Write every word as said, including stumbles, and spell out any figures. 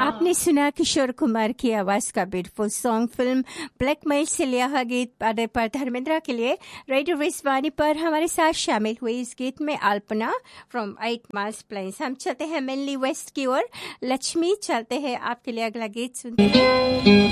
आपने सुना किशोर कुमार की आवाज का ब्यूटीफुल सॉन्ग फिल्म ब्लैकमेल से लिया हुआ गीत पर्दे पर धर्मेंद्र के लिए। रेडियो रिजवानी पर हमारे साथ शामिल हुई इस गीत में Alpana from eight miles planes. हम चलते हैं मेनली वेस्ट की ओर। लक्ष्मी चलते हैं आपके लिए अगला गीत सुनते हैं।